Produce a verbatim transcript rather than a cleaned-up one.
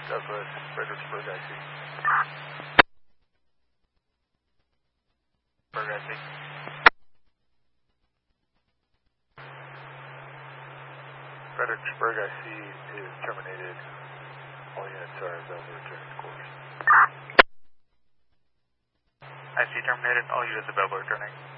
Douglas, Fredericksburg, I C. Fredericksburg, I C. Fredericksburg, I C is terminated. All units are available to return to course. I C terminated. All units available returning.